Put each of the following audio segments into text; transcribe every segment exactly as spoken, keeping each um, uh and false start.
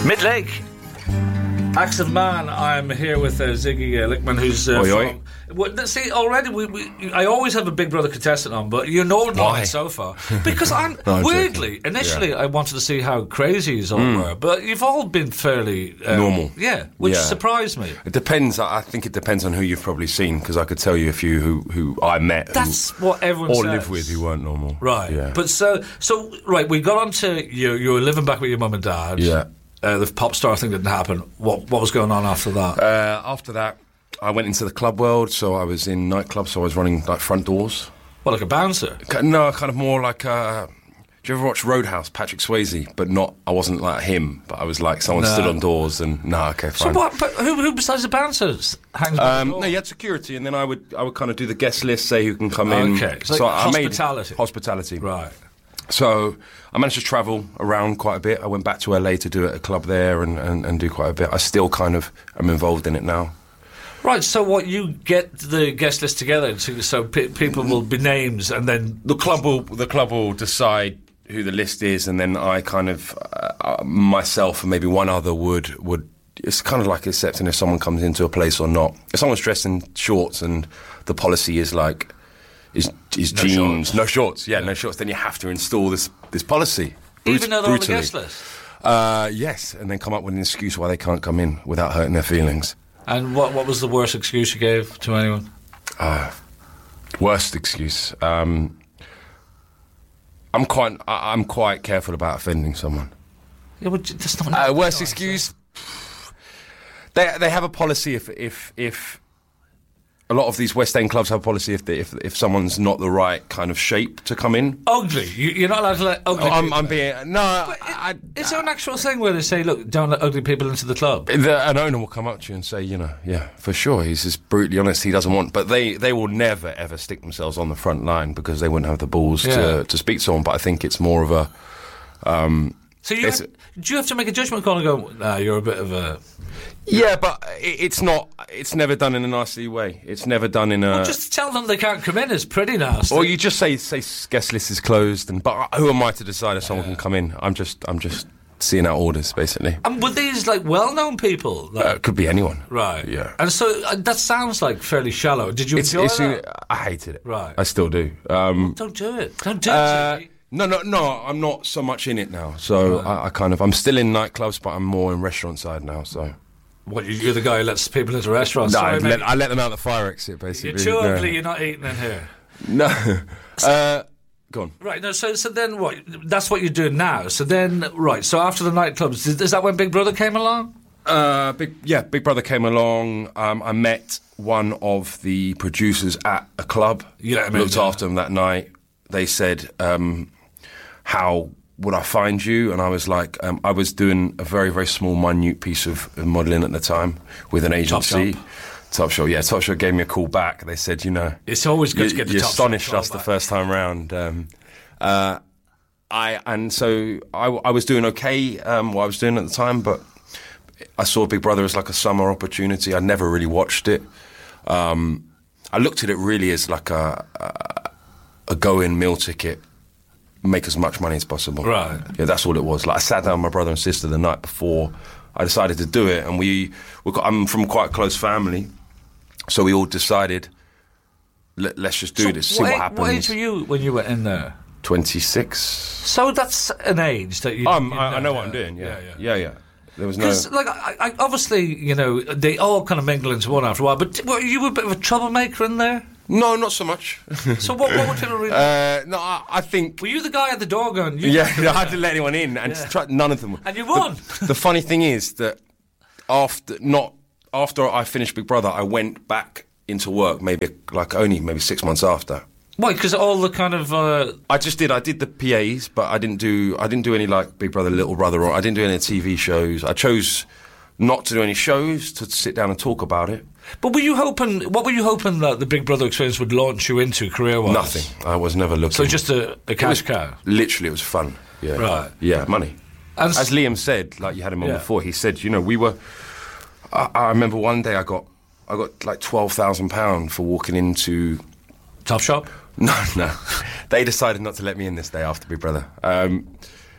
Midlake. Acts of Man. I'm here with uh, Ziggy uh, Lickman, who's uh, oi, from... oi. Well, see, already we, we, I always have a Big Brother contestant on, but you're no Why? so far because I'm, no, I'm weirdly joking. initially yeah. I wanted to see how crazy you all mm. were, but you've all been fairly um, normal. Yeah, which yeah. surprised me. It depends. I think it depends on who you've probably seen, because I could tell you a few who, who I met. That's who, what everyone or says. live with who weren't normal. Right. Yeah. But so so right, we got onto you. You were living back with your mum and dad. Yeah. Uh, the pop star thing didn't happen. What what was going on after that? Uh, after that, I went into the club world, so I was in nightclubs, so I was running like front doors. Well, like a bouncer? No, kind of more like uh do you ever watch Roadhouse, Patrick Swayze? But not, I wasn't like him, but I was like someone no. stood on doors and, no, nah, okay, fine. So what, but who, who besides the bouncers hangs by um, the door? No, you had security, and then I would I would kind of do the guest list, say who can come okay. in. Okay, so, so like I hospitality. made hospitality. Right. So I managed to travel around quite a bit. I went back to L A to do it at a club there and, and, and do quite a bit. I still kind of am involved in it now. Right, so what, you get the guest list together so, so pe- people will be names, and then the club will the club will decide who the list is, and then I kind of uh, myself and maybe one other would would. It's kind of like accepting if someone comes into a place or not. If someone's dressed in shorts and the policy is like is is no jeans, shorts. no shorts, yeah, yeah, no shorts, then you have to install this this policy. Even Brut- though they're on the brutally. guest list? Uh, yes, and then come up with an excuse why they can't come in without hurting their feelings. And what what was the worst excuse you gave to anyone? Uh, worst excuse. Um, I'm quite I, I'm quite careful about offending someone. Yeah, but that's not Uh, worst excuse. They they have a policy if if if a lot of these West End clubs have a policy if they, if if someone's not the right kind of shape to come in. Ugly. You, you're not allowed to let ugly. Oh, I'm, people I'm in. being no. But I, it, is there an actual thing where they say, look, don't let ugly people into the club? The, an owner will come up to you and say, you know, yeah, for sure, he's just brutally honest, he doesn't want, but they, they will never ever stick themselves on the front line because they wouldn't have the balls Yeah. to to speak to someone. But I think it's more of a. Um, So you have, do you have to make a judgment call and go, nah, you're a bit of a... yeah, but it, it's not. It's never done in a nasty way. It's never done in a. Well, just tell them they can't come in is pretty nasty. Or you just say say guest list is closed, and but who am I to decide if someone can come in? I'm just I'm just seeing out orders basically. And were these like well-known people? Like, Uh, it could be anyone. right. Yeah. And so uh, that sounds like fairly shallow. Did you It's, enjoy it's, that? I hated it. Right. I still do. Um, Don't do it. Don't do it. uh, Ziggy. no, no, no. I'm not so much in it now. So Right. I, I kind of I'm still in nightclubs, but I'm more in restaurant side now. So What, you- you're the guy who lets people into restaurants? no, Sorry, I, let, mate. I let them out the fire exit basically. You're too No. ugly, you're not eating in here. No. uh, go on. Right, no, so so then what? That's what you're doing now. So then, right, so after the nightclubs, is, is that when Big Brother came along? Uh, big yeah, Big Brother came along. Um, I met one of the producers at a club. You let him in, looked yeah. after him that night. They said, um, "How would I find you?" And I was like, um, I was doing a very very small, minute piece of modelling at the time with an agency. Shop. Top Shot, yeah. Top Shot gave me a call back. They said, you know, It's always good you, to get the you Top astonished Shot us call the back. first time round. Um, uh, I and so I, I was doing okay um, what I was doing at the time, but I saw Big Brother as like a summer opportunity. I never really watched it. Um, I looked at it really as like a a, a go-in meal ticket, make as much money as possible. Right. Yeah, that's all it was. Like I sat down with my brother and sister the night before I decided to do it, and we we got, I'm from quite a close family, so we all decided Let, let's just do So this, see what what age, happens. What age were you when you went in there? twenty-six. So that's an age that you. Um, you I, I know what I'm doing. Yeah, yeah. yeah, yeah. There was no. Because, like, I, I, obviously, you know, they all kind of mingle into one after a while. But were you a bit of a troublemaker in there? No, not so much. So what, what would people really? uh, no, I, I think. Were you the guy at the door going? You Yeah, I had to let anyone in, and Yeah. try, none of them. And you won. The, the funny thing is that after not after I finished Big Brother, I went back into work. Maybe like only maybe six months after. Why? Because all the kind of. Uh, I just did. I did the P As, but I didn't do. I didn't do any like Big Brother, Little Brother, or I didn't do any T V shows. I chose not to do any shows, to sit down and talk about it. but were you hoping? What were you hoping that the Big Brother experience would launch you into career-wise? Nothing. I was never looking. So just a, a cash It was- cow. Literally, it was fun. Yeah. Right. Yeah, money. And s- As Liam said, like you had him on Yeah. before, he said, you know, we were. I, I remember one day I got, I got like twelve thousand pound for walking into. Top Shop. No, no. They decided not to let me in this day after Big Brother. Um,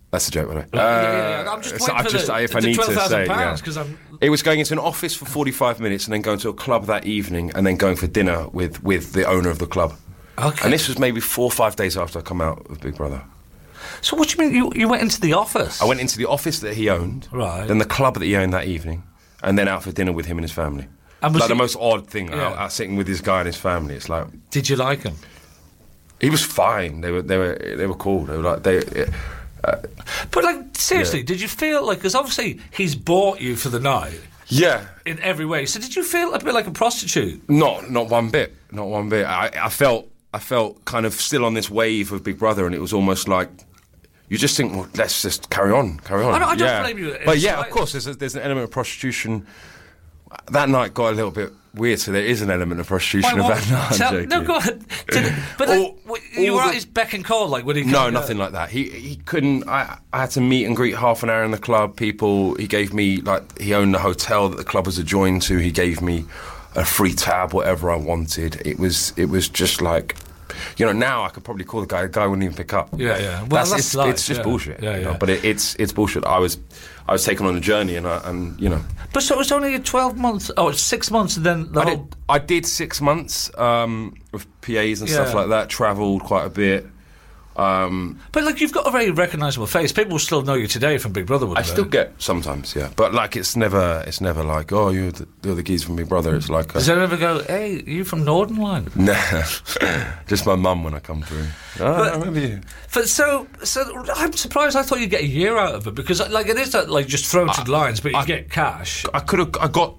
That's a joke, by the way. Yeah, yeah, yeah. I'm just so waiting I for just, the, if the I need twelve to thousand say, pounds yeah. because I'm. It was going into an office for forty-five minutes and then going to a club that evening and then going for dinner with, with the owner of the club. Okay. And this was maybe four or five days after I come out of Big Brother. So what do you mean? You you went into the office? I went into the office that he owned, Right. then the club that he owned that evening, and then out for dinner with him and his family. And was like he- the most odd thing, Yeah. out, out sitting with this guy and his family. It's like Did you like him? he was fine. They were they were they were cool. They were like they. Uh, But like seriously, Yeah. did you feel like because obviously he's bought you for the night yeah, in every way. So did you feel a bit like a prostitute? not not one bit, not one bit. I, I felt I felt kind of still on this wave of Big Brother, and it was almost like. You just think, well, let's just carry on, carry on. I don't- I don't yeah. blame you in But the yeah, of slightest. course, there's, a, there's an element of prostitution. That night got a little bit weird, so there is an element of prostitution Why, of that night. tell- I'm joking. no, go ahead. Did, but then, All- what, you all were the- at his beck and call, like when he No, came nothing out? like that. He he couldn't. I, I had to meet and greet half an hour in the club. People. He gave me like he owned the hotel that the club was adjoined to. He gave me a free tab, whatever I wanted. It was it was just like. You know, now I could probably call the guy. The guy wouldn't even pick up. Yeah, yeah. Well, That's, that's it's, life, it's just yeah. bullshit. Yeah, you know, yeah. But it, it's it's bullshit. I was I was taken on a journey, and I, and you know, But so it was only a twelve months. Oh, it's six months, and then the I whole. did, I did six months um, with P As and Yeah. stuff like that. Travelled quite a bit. Um, But like you've got a very recognisable face. People will still know you today from Big Brother. I wouldn't they? still get sometimes, yeah, but like it's never, it's never like, oh, you're the, you're the geese from Big Brother. It's like, Does a, anyone ever go, "Hey, you from Northern Line"? nah, just my mum when I come through. Oh, But- I remember you. But so, so I'm surprised. I thought you'd get a year out of it because, like, it is that like just thrown to the lines, but you I- get cash. I could have, I got,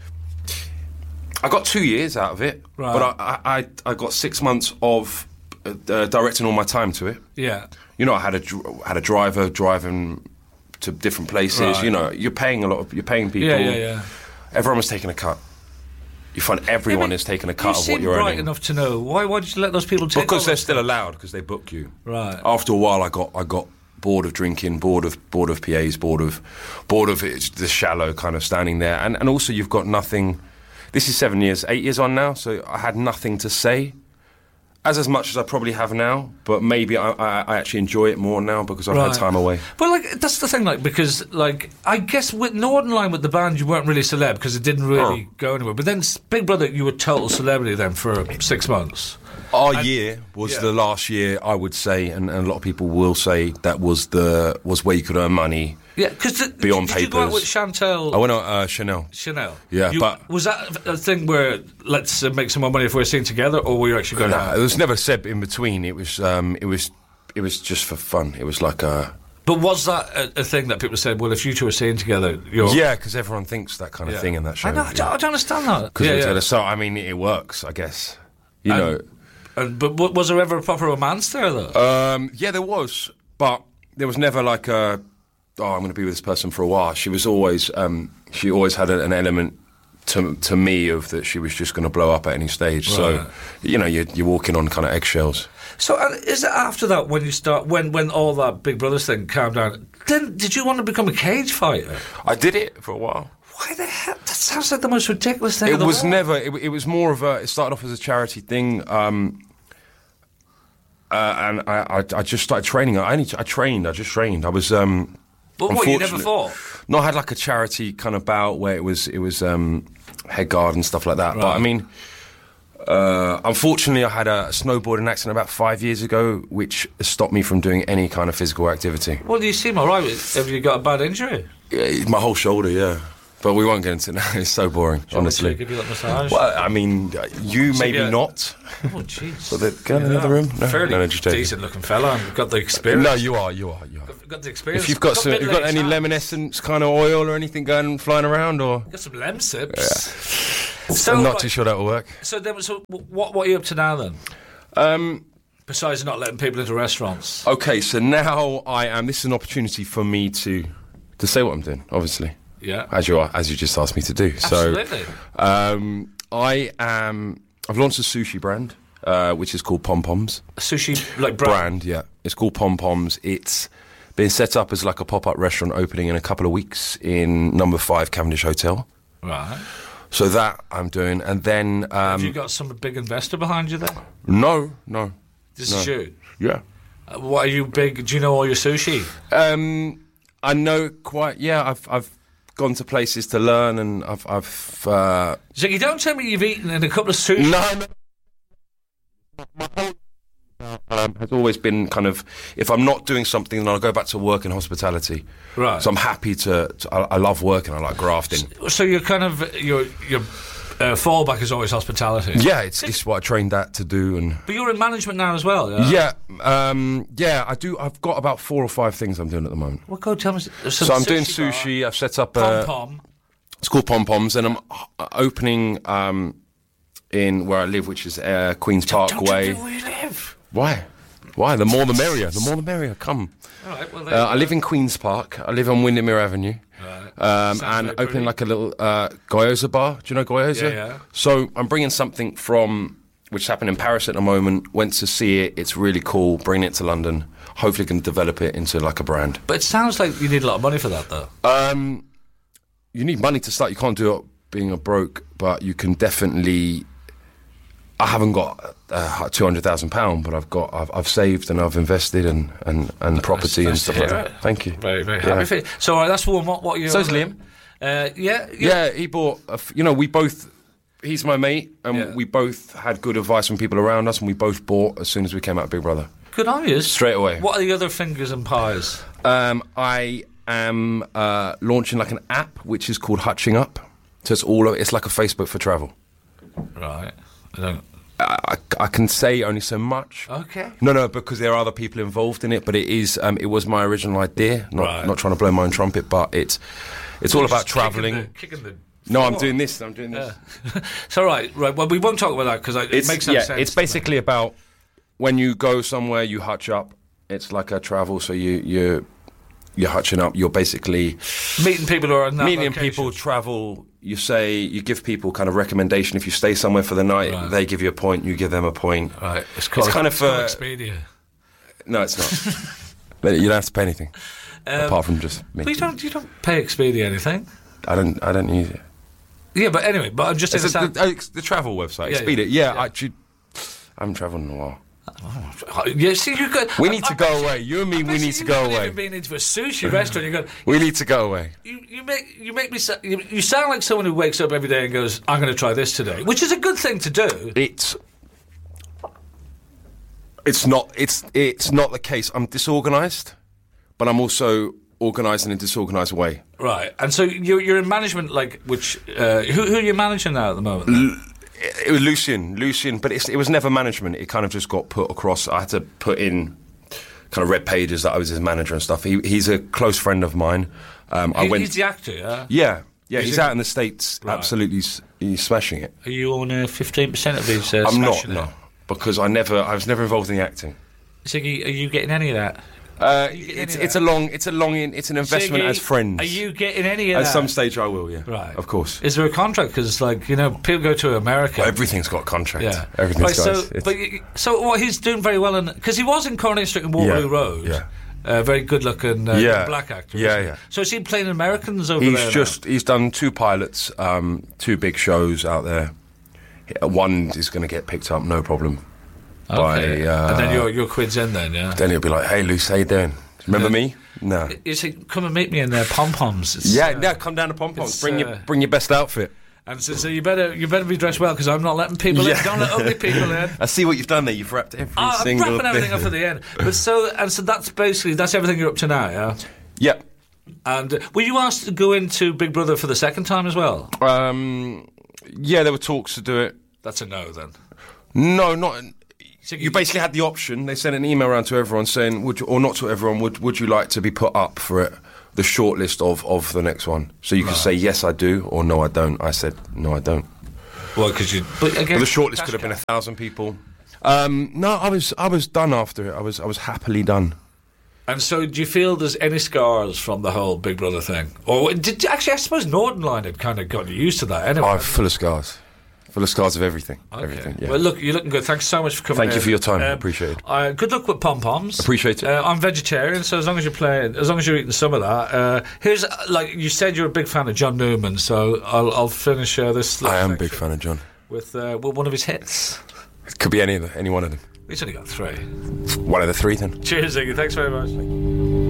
I got two years out of it, Right. but I, I, I, I got six months of uh, uh, directing all my time to it. Yeah, You know, I had a dr- had a driver driving to different places. Right. You know, you're paying a lot of, you're paying people. yeah, yeah, yeah. Everyone was taking a cut. You find everyone Yeah, is taking a you cut of seem what you're bright earning. enough to know why. Why did you let those people take? Because all they're that still stuff? allowed, because they book you. Right. After a while, I got I got bored of drinking, bored of bored of P As, bored of bored of it, the shallow kind of standing there, and and also you've got nothing. This is seven years, eight years on now, so I had nothing to say, as as much as I probably have now. But maybe I, I, I actually enjoy it more now because I've Right. had time away. But like that's the thing, like because like I guess with Northern Line with the band you weren't really celeb because it didn't really Oh. go anywhere. But then s- Big Brother, you were total celebrity then for six months. Our year was yeah. the last year, I would say, and, and a lot of people will say that was the was where you could earn money. Yeah, because Be on did you go out papers. with Chantel? I went on uh, Chanel. Chanel. Yeah, You- but- was that a thing where let's uh, make some more money if we're seen together, or were you actually going No, out? it was never said in between. It was um, it was it was just for fun. It was like a But was that a, a thing that people said? Well, if you two are seen together, you're yeah, because everyone thinks that kind of Yeah. thing in that show. I, know, I, don't, I don't understand that. Because Yeah, it's yeah. at a- so I mean it works, I guess. You And- know, And, but w- was there ever a proper romance there though? um, yeah, there was, but there was never like a oh, I'm going to be with this person for a while. She was always um, she always had a, an element to to me of that she was just going to blow up at any stage. Right. So you know, you're, you're walking on kind of eggshells. So uh, is it after that when you start when when all that Big Brother thing calmed down? Then did you want to become a cage fighter? I did it for a while. Why the hell? That sounds like the most ridiculous thing. It of the was world. never. It, it was more of a. It started off as a charity thing, um, uh, and I, I, I just started training. I only I trained. I just trained. I was. Um, But what, you never unfortunate- fought? No, I had like a charity kind of bout where it was it was um, head guard and stuff like that. But Right. I mean, uh, unfortunately, I had a snowboarding accident about five years ago, which stopped me from doing any kind of physical activity. Well, you seem all right. Have you got a bad injury? Yeah, my whole shoulder, yeah. But we won't get into that. It's so boring, Do you want me to honestly. give you that massage? Well, I mean, you maybe yeah. not. Oh, jeez. But the, go in another room? No, Fairly no, no, just joking. decent-looking fella. And got the experience. No, you are, you are, you are. Got, got the experience. If you've got some, you've got any middle-aged lemon essence kind of oil or anything going flying around, or hands. Got some lem sips. So, I'm not right, too sure that will work. So, then, so what, what are you up to now then? Um, Besides not letting people into restaurants. okay, so now I am. This is an opportunity for me to to say what I'm doing. Obviously, Yeah. as you are, as you just asked me to do. Absolutely. So, um, I am. I've launched a sushi brand, uh, which is called Pom Poms. A sushi, like, brand. Brand, yeah. It's called Pom Poms. It's been set up as like a pop-up restaurant opening in a couple of weeks in number five Cavendish Hotel. Right. So that I'm doing, and then um, Have you got some big investor behind you there? no, no, This no. is you. yeah. Uh, What are you big? Do you know all your sushi? Um, I know quite. Yeah, I've I've gone to places to learn, and I've I've. Uh, So you don't tell me you've eaten in a couple of sushi. no, no. My whole um, has always been kind of, if I'm not doing something, then I'll go back to work in hospitality. Right. So I'm happy to. to I, I love working. I like grafting. So you're kind of your your uh, fallback is always hospitality. Yeah, it's it's what I trained that to do, and But you're in management now as well. Yeah. yeah, um, yeah. I do. I've got about four or five things I'm doing at the moment. Well, go tell me. So, So I'm doing bar, sushi. I've set up Pom a. pom. It's called Pom Poms, and I'm uh, opening um, in where I live, which is uh, Queens Don't Parkway. you know where you live? Why? Why? The more the merrier. The more the merrier. Come. All right. Well, there Uh, you I go. live in Queens Park. I live on Windermere Avenue. Right. Um, Sounds and very opening pretty. like a little uh, Gyoza bar. Do you know Gyoza? Yeah, yeah. So I'm bringing something from, which happened in Paris at the moment. Went to see it. It's really cool. Bringing it to London. Hopefully can develop it into like a brand. But it sounds like you need a lot of money for that, though. Um, you need money to start. You can't do it being a broke, but you can definitely. I haven't got uh, two hundred thousand pound, but I've got I've, I've saved and I've invested and and, and property and nice to stuff like hear that. it. Thank you. Very, very Yeah. happy for you. So uh, that's one. What, what you? So's Liam. Uh, yeah, yeah. Yeah, he bought. A f- you know, we both. He's my mate, and Yeah. we both had good advice from people around us, and we both bought as soon as we came out of Big Brother. Good on you. Straight away. What are the other fingers and pies? Um, I am uh, launching like an app which is called Hutching Up. So it's all. It's like a Facebook for travel. Right. I don't. I, I, I can say only so much. Okay. No, no, because there are other people involved in it. But it is. Um, it was my original idea. Not Right. not trying to blow my own trumpet, but it's it's all about Just kicking travelling. the- Kicking the. No, I'm floor. doing this. I'm doing this. Yeah. It's all right. Right. Well, we won't talk about that because it It's, makes no yeah, sense. it's to me. basically about when you go somewhere, you hutch up. It's like a travel, so you you you're hutching up. You're basically meeting people who are in that meeting location. people. Travel. You say you give people kind of recommendation. If you stay somewhere for the night, Right. they give you a point. You give them a point. Right. It's, called, It's kind of, it's called uh, Expedia. No, it's not. But you don't have to pay anything Um, apart from just me. But you don't. You don't pay Expedia anything. I don't. I don't use it. Yeah, but anyway. But I'm just It's saying. the, the, the travel website. Yeah, Expedia. yeah, Yeah, yeah. I actually. I haven't travelled in a while. Yeah, see, you got. We need to I- go I bet away. You and me, I we bet need you to you go haven't away. even been into a sushi restaurant. You go. We need to go away. You, you make you make me sa- you, you sound like someone who wakes up every day and goes, "I'm going to try this today," which is a good thing to do. It's it's not it's it's not the case. I'm disorganised, but I'm also organised in a disorganised way. Right, and so you're you're in management, like which uh, who who are you managing now at the moment? then? It, it was Lucian, Lucian, but it's, it was never management. It kind of just got put across. I had to put in kind of red pages that I was his manager and stuff. He, he's a close friend of mine. Um, I He- went. He's the actor, yeah. Yeah, yeah. He's He's in- out in the States. Right. Absolutely, s- he's smashing it. Are you on fifteen percent of these? Uh, I'm not, smashing it? no, because I never. I was never involved in the acting. Siggy, are you getting any of that? Uh, you get it's any of it's a that? long. It's a long. In, it's an investment Siggy, as friends. Are you getting any of At that? some stage, I will. Yeah, Right, of course. Is there a contract? Because, like, you know, people go to America. Everything's got a contract. Yeah, Everything's right, got. so, it's- but you- so what he's doing very well, because he was in Coronation Street and Waterloo Yeah, Road. yeah. Uh, very good-looking uh, Yeah, black actor. yeah, isn't he? yeah. So is he playing Americans over He's there? now? just he's done two pilots, um, two big shows out there. One is going to get picked up, no problem. Okay. By, uh, and then your your quid's in then, yeah. Then he'll be like, "Hey, Luce, how you doing? Remember me? No. You say, come and meet me in their pom poms. Yeah, yeah. Come down to Pom Poms. it's, Bring uh, your bring your best outfit. And so, so you better you better be dressed well because I'm not letting people in. Yeah. Don't let ugly people in. I see what you've done there. You've wrapped every Oh, I'm single wrapping everything thing. up for the end. But so and so that's basically that's everything you're up to now, yeah. Yep. And uh, were you asked to go into Big Brother for the second time as well? Um, yeah, there were talks to do it. That's a no then. No, not. So You basically had the option. They sent an email around to everyone saying, "Would you, or not to everyone, would would you like to be put up for it, the shortlist of of the next one?" So you could say yes, I do, or no, I don't. I said no, I don't. Well, because you. But again, But the shortlist could have been a thousand people. Um, no, I was I was done after it. I was I was happily done. And so, do you feel there's any scars from the whole Big Brother thing, or did actually? I suppose Northern Line had kind of got you used to that anyway. I'm full of scars, full of scars of everything. Okay. Everything. Yeah. Well, look, you're looking good. Thanks so much for coming. Thank you in. for your time. Um, Appreciate it. Uh, good luck with pom poms. Appreciate it. Uh, I'm vegetarian, so as long as you're playing, as long as you're eating some of that. Uh, here's uh, like you said, you're a big fan of John Newman, so I'll, I'll finish uh, this. I am a section big fan of John. with uh, with one of his hits. It could be any of the, any one of them. He's only got three. One of the three then. Cheers, Iggy. Thanks very much.